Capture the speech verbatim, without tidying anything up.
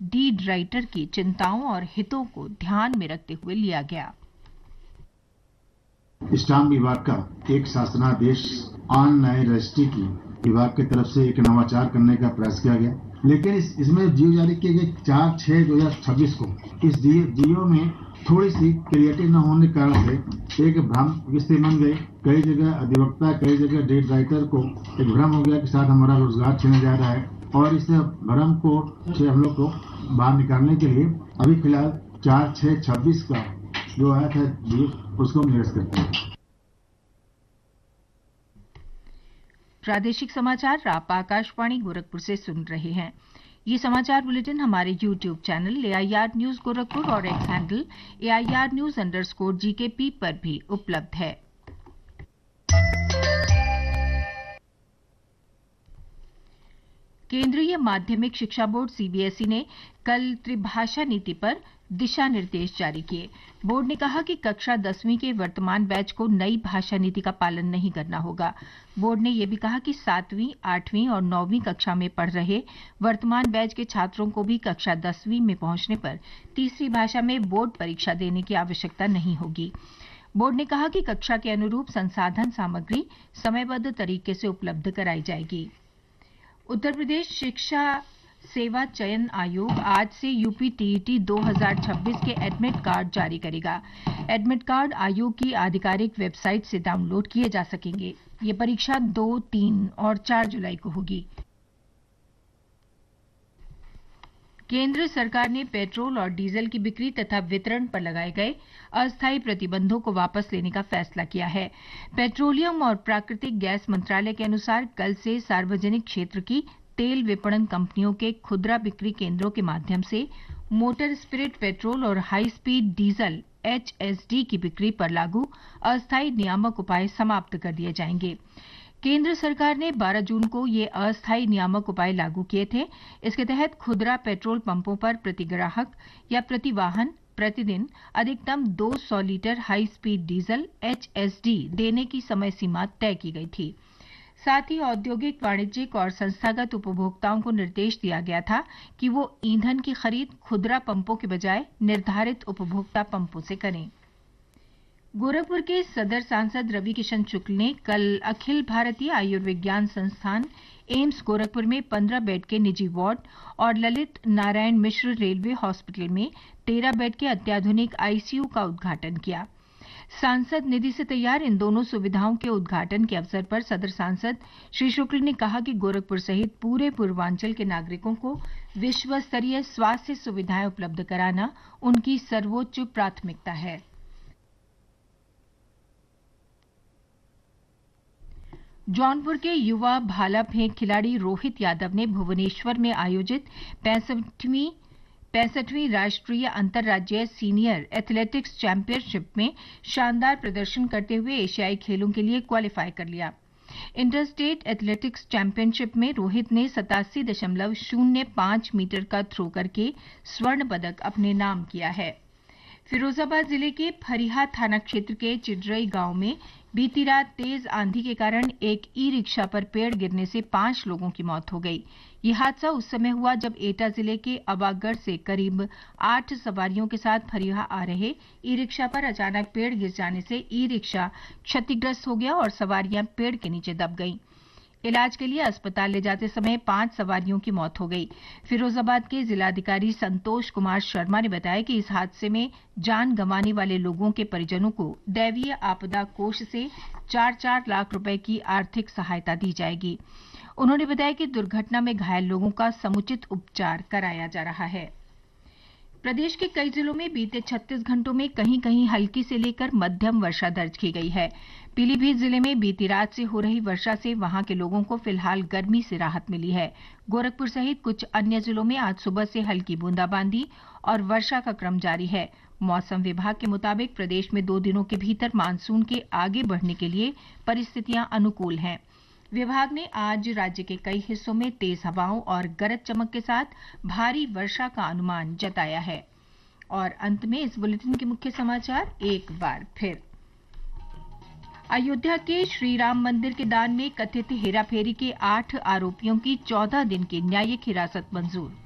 Deed writer की चिंताओं और हितों को ध्यान में रखते हुए लिया गया। स्टाम्प विभाग का एक शासनादेश ऑनलाइन रजिस्ट्री की विभाग की तरफ से एक नवाचार करने का प्रयास किया गया, लेकिन इस, इसमें जियो जारी किए गए चार छह दो हजार छब्बीस को इस जियो में थोड़ी सी क्रिएटिव न होने के कारण से एक भ्रम स्थिति बन गई। कई जगह अधिवक्ता, कई जगह डेट राइटर को एक भ्रम हो गया कि शायद हमारा रोजगार छीना जा रहा है, और इस भ्रम को से हम लोग को बाहर निकालने के लिए अभी फिलहाल चार छह छब्बीस का जो आया था जियो, उसको हम निरस्त करते हैं। प्रादेशिक समाचार आप आकाशवाणी गोरखपुर से सुन रहे हैं। ये समाचार बुलेटिन हमारे YouTube channel A I R news Gorakhpur और x handle A I R news underscore G के पी पर भी उपलब्ध है। केंद्रीय माध्यमिक शिक्षा board C B S E ने कल त्रिभाषा नीति पर दिशा निर्देश जारी किए। बोर्ड ने कहा कि कक्षा दसवीं के वर्तमान बैच को नई भाषा नीति का पालन नहीं करना होगा। बोर्ड ने यह भी कहा कि सातवीं, आठवीं और नौवीं कक्षा में पढ़ रहे वर्तमान बैच के छात्रों को भी कक्षा दसवीं में पहुंचने पर तीसरी भाषा में बोर्ड परीक्षा देने की आवश्यकता नहीं होगी। बोर्ड ने कहा कि कक्षा के अनुरूप संसाधन सामग्री समयबद्ध तरीके से उपलब्ध कराई जाएगी। उत्तर प्रदेश शिक्षा सेवा चयन आयोग आज से यूपी टी ई टी दो हज़ार छब्बीस के एडमिट कार्ड जारी करेगा। एडमिट कार्ड आयोग की आधिकारिक वेबसाइट से डाउनलोड किए जा सकेंगे। ये परीक्षा दो, तीन और चार जुलाई को होगी। केंद्र सरकार ने पेट्रोल और डीजल की बिक्री तथा वितरण पर लगाए गए अस्थायी प्रतिबंधों को वापस लेने का फैसला किया है। पेट्रोलियम और प्राकृतिक गैस मंत्रालय के अनुसार कल से सार्वजनिक क्षेत्र की तेल विपणन कंपनियों के खुदरा बिक्री केंद्रों के माध्यम से मोटर स्पिरिट पेट्रोल और high speed diesel H S D की बिक्री पर लागू अस्थायी नियामक उपाय समाप्त कर दिए जाएंगे। केंद्र सरकार ने बारह जून को ये अस्थायी नियामक उपाय लागू किए थे। इसके तहत खुदरा पेट्रोल पंपों पर प्रति ग्राहक या प्रति वाहन प्रतिदिन अधिकतम दो सौ litre high speed diesel H S D देने की समय सीमा तय की गई थी। साथ ही औद्योगिक, वाणिज्यिक और संस्थागत उपभोक्ताओं को निर्देश दिया गया था कि वो ईंधन की खरीद खुदरा पंपों के बजाय निर्धारित उपभोक्ता पंपों से करें। गोरखपुर के सदर सांसद रवि किशन शुक्ल ने कल अखिल भारतीय आयुर्विज्ञान संस्थान एम्स गोरखपुर में पंद्रह बेड के निजी वार्ड और ललित नारायण मिश्र रेलवे हॉस्पिटल में तेरह बेड के अत्याधुनिक आई सी यू का उद्घाटन किया। सांसद निधि से तैयार इन दोनों सुविधाओं के उद्घाटन के अवसर पर सदर सांसद श्री शुक्ल ने कहा कि गोरखपुर सहित पूरे पूर्वांचल के नागरिकों को विश्व स्तरीय स्वास्थ्य सुविधाएं उपलब्ध कराना उनकी सर्वोच्च प्राथमिकता है। जौनपुर के युवा भाला फेंक खिलाड़ी रोहित यादव ने भुवनेश्वर में आयोजित पैंसठवीं पैंसठवीं राष्ट्रीय अंतर्राज्यीय सीनियर एथलेटिक्स चैंपियनशिप में शानदार प्रदर्शन करते हुए एशियाई खेलों के लिए क्वालिफाई कर लिया। इंटर स्टेट एथलेटिक्स चैंपियनशिप में रोहित ने सतासी दशमलव शून्य पांच मीटर का थ्रो करके स्वर्ण पदक अपने नाम किया है। फिरोजाबाद जिले के फरीहा थाना क्षेत्र के चिडरई गांव में बीती रात तेज आंधी के कारण एक ई रिक्शा पर पेड़ गिरने से पांच लोगों की मौत हो गई। यह हादसा उस समय हुआ जब एटा जिले के अबागढ़ से करीब आठ सवारियों के साथ फरीहा आ रहे ई रिक्शा पर अचानक पेड़ गिर जाने से ई रिक्शा क्षतिग्रस्त हो गया और सवारियां पेड़ के नीचे दब गईं। इलाज के लिए अस्पताल ले जाते समय पांच सवारियों की मौत हो गई। फिरोजाबाद के जिलाधिकारी संतोष कुमार शर्मा ने बताया कि इस हादसे में जान गंवाने वाले लोगों के परिजनों को दैवीय आपदा कोष से चार चार लाख रुपए की आर्थिक सहायता दी जाएगी। उन्होंने बताया कि दुर्घटना में घायल लोगों का समुचित उपचार कराया जा रहा है। प्रदेश के कई जिलों में बीते छत्तीस घंटों में कहीं कहीं हल्की से लेकर मध्यम वर्षा दर्ज की गई है। पीलीभीत जिले में बीती रात से हो रही वर्षा से वहां के लोगों को फिलहाल गर्मी से राहत मिली है। गोरखपुर सहित कुछ अन्य जिलों में आज सुबह से हल्की बूंदाबांदी और वर्षा का क्रम जारी है। मौसम विभाग के मुताबिक प्रदेश में दो दिनों के भीतर मानसून के आगे बढ़ने के लिए परिस्थितियां अनुकूल हैं। विभाग ने आज राज्य के कई हिस्सों में तेज हवाओं और गरज चमक के साथ भारी वर्षा का अनुमान जताया है। और अंत में इस बुलेटिन के मुख्य समाचार एक बार फिर। अयोध्या के श्री राम मंदिर के दान में कथित हेराफेरी के आठ आरोपियों की चौदह दिन की न्यायिक हिरासत मंजूर।